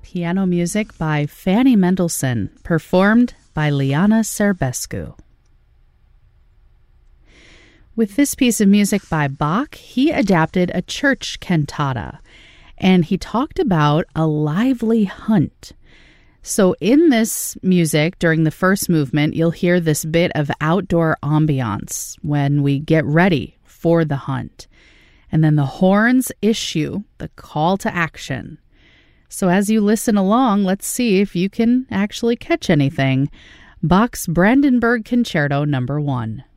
Piano music by Fanny Mendelssohn, performed by Liana Serbescu. With this piece of music by Bach, he adapted a church cantata, and he talked about a lively hunt. So in this music, during the first movement, you'll hear this bit of outdoor ambiance when we get ready for the hunt. And then the horns issue the call to action. So as you listen along, let's see if you can actually catch anything. Bach's Brandenburg Concerto No. 1.